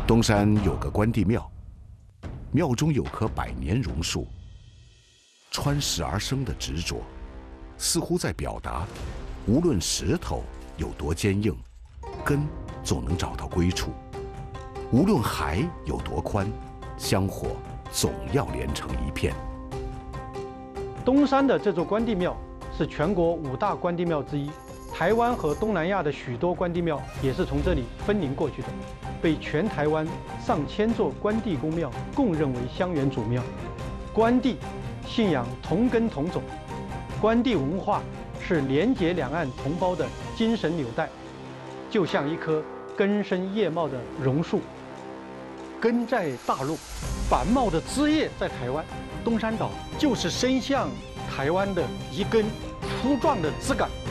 东山有个关帝庙，庙中有棵百年榕树，穿石而生的执着，似乎在表达，无论石头有多坚硬，根总能找到归处；无论海有多宽，香火总要连成一片。 东山的这座关帝庙是全国5大关帝庙之一，台湾和东南亚的许多关帝庙也是从这里分灵过去的，被全台湾上千座关帝公庙共认为香源祖庙。关帝信仰同根同种，关帝文化是连结两岸同胞的精神纽带，就像一棵根深叶茂的榕树，根在大陆，繁茂的枝叶在台湾。东山岛就是伸向台湾的一根粗壮的枝干。